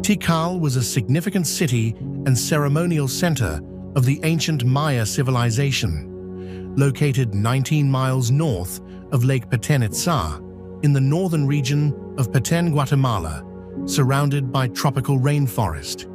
Tikal was a significant city and ceremonial center of the ancient Maya civilization, located 19 miles north of Lake Petén Itzá in the northern region of Petén, Guatemala, surrounded by tropical rainforest.